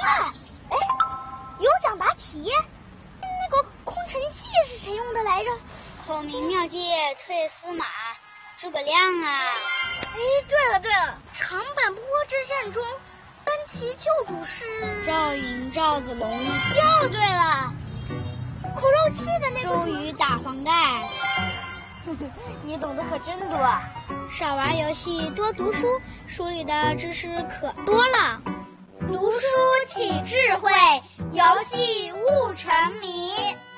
快！哎，有奖答题，那个空城计是谁用的来着？ 孔明妙计退司马，诸葛亮啊！ 哎，对了，长坂坡之战中，单骑救主是赵云、赵子龙。 又对了，苦肉计的那个周瑜打黄盖。 你懂得可真多。 少玩游戏，多读书，书里的知识可多了。 读书起智慧，游戏悟沉迷。